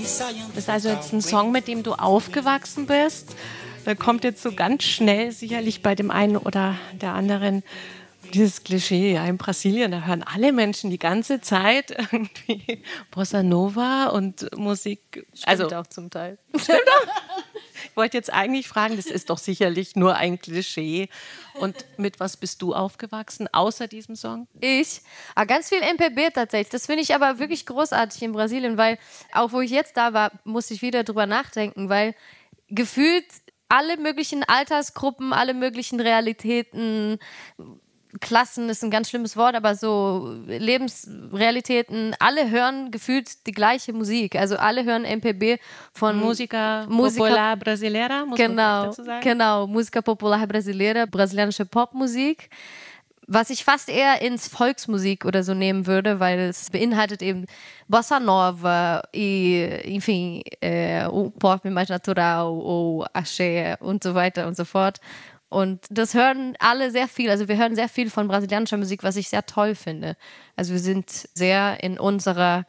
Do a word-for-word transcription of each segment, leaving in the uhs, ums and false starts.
Das ist also jetzt ein Song, mit dem du aufgewachsen bist. Da kommt jetzt so ganz schnell sicherlich bei dem einen oder der anderen dieses Klischee. Ja, in Brasilien, da hören alle Menschen die ganze Zeit irgendwie Bossa Nova und Musik. Stimmt also auch zum Teil. Stimmt auch. Ich wollte jetzt eigentlich fragen, das ist doch sicherlich nur ein Klischee. Und mit was bist du aufgewachsen, außer diesem Song? Ich? Ah, ganz viel M P B tatsächlich. Das finde ich aber wirklich großartig in Brasilien, weil auch wo ich jetzt da war, musste ich wieder drüber nachdenken, weil gefühlt alle möglichen Altersgruppen, alle möglichen Realitäten, Klassen ist ein ganz schlimmes Wort, aber so Lebensrealitäten, alle hören gefühlt die gleiche Musik. Also alle hören M P B von Música Musica Popular Brasileira, muss man genau, dazu sagen. genau, Música Popular Brasileira, brasilianische Popmusik, was ich fast eher ins Volksmusik oder so nehmen würde, weil es beinhaltet eben Bossa Nova e, enfim, é, o Pop mais natural, ou Axé und so weiter und so fort. Und das hören alle sehr viel. Also wir hören sehr viel von brasilianischer Musik, was ich sehr toll finde. Also wir sind sehr in unserer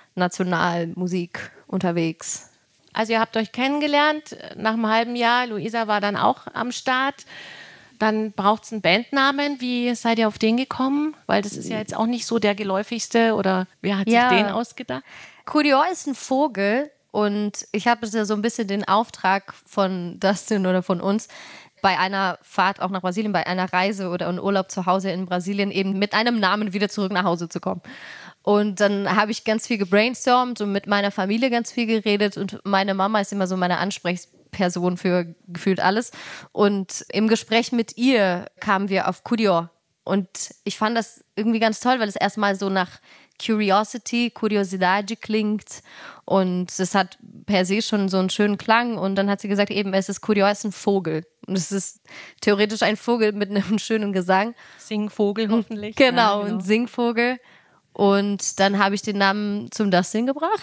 Nationalmusik unterwegs. Also ihr habt euch kennengelernt nach einem halben Jahr. Luisa war dann auch am Start. Dann braucht es einen Bandnamen. Wie seid ihr auf den gekommen? Weil das ist ja jetzt auch nicht so der geläufigste. Oder wer hat ja. sich den ausgedacht? Curió ist ein Vogel. Und ich habe so ein bisschen den Auftrag von Dustin oder von uns, bei einer Fahrt auch nach Brasilien, bei einer Reise oder einem Urlaub zu Hause in Brasilien eben mit einem Namen wieder zurück nach Hause zu kommen. Und dann habe ich ganz viel gebrainstormt und mit meiner Familie ganz viel geredet und meine Mama ist immer so meine Ansprechperson für gefühlt alles. Und im Gespräch mit ihr kamen wir auf Curió. Und ich fand das irgendwie ganz toll, weil es erstmal so nach Curiosity, Curiosidade klingt und es hat per se schon so einen schönen Klang und dann hat sie gesagt, eben es ist Curió, es ist ein Vogel und es ist theoretisch ein Vogel mit einem schönen Gesang. Singvogel hoffentlich. Genau, ja, genau. ein Singvogel und dann habe ich den Namen zum Dustin gebracht